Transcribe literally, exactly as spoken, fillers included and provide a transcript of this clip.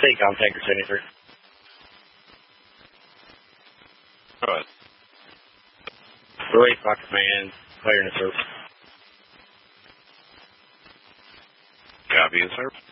State Contact seventy-three. Go ahead. Relief by command, clearing the service. Copy, sir.